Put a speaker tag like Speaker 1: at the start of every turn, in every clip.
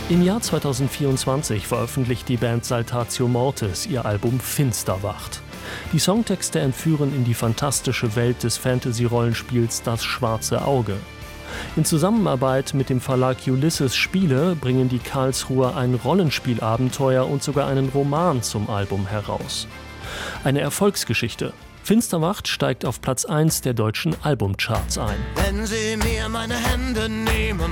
Speaker 1: Im Jahr 2024 veröffentlicht die Band Saltatio Mortis ihr Album Finsterwacht. Die Songtexte entführen in die fantastische Welt des Fantasy-Rollenspiels Das Schwarze Auge. In Zusammenarbeit mit dem Verlag Ulysses Spiele bringen die Karlsruher ein Rollenspielabenteuer und sogar einen Roman zum Album heraus. Eine Erfolgsgeschichte. Finsterwacht steigt auf Platz 1 der deutschen Albumcharts ein.
Speaker 2: Wenn Sie mir meine Hände nehmen,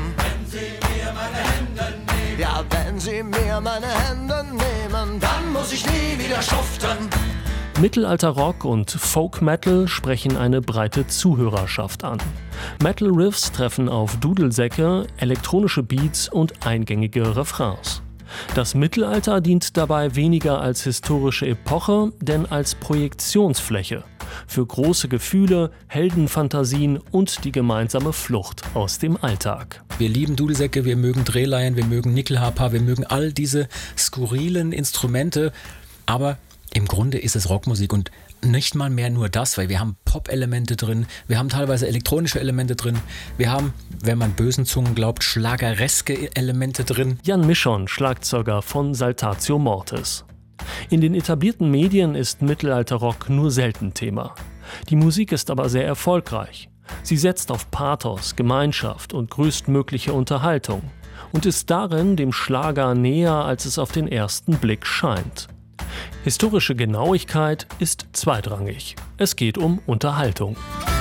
Speaker 2: ja, wenn Sie mir meine Hände nehmen, dann muss ich nie wieder schuften.
Speaker 1: Mittelalter-Rock und Folk-Metal sprechen eine breite Zuhörerschaft an. Metal-Riffs treffen auf Dudelsäcke, elektronische Beats und eingängige Refrains. Das Mittelalter dient dabei weniger als historische Epoche, denn als Projektionsfläche für große Gefühle, Heldenfantasien und die gemeinsame Flucht aus dem Alltag.
Speaker 3: Wir lieben Dudelsäcke, wir mögen Drehleien, wir mögen Nickelharper, wir mögen all diese skurrilen Instrumente, aber im Grunde ist es Rockmusik und nicht mal mehr nur das, weil wir haben Pop-Elemente drin, wir haben teilweise elektronische Elemente drin, wir haben, wenn man bösen Zungen glaubt, schlagereske Elemente drin.
Speaker 1: Jan Mischon, Schlagzeuger von Saltatio Mortis. In den etablierten Medien ist Mittelalterrock nur selten Thema. Die Musik ist aber sehr erfolgreich. Sie setzt auf Pathos, Gemeinschaft und größtmögliche Unterhaltung und ist darin dem Schlager näher, als es auf den ersten Blick scheint. Historische Genauigkeit ist zweitrangig. Es geht um Unterhaltung.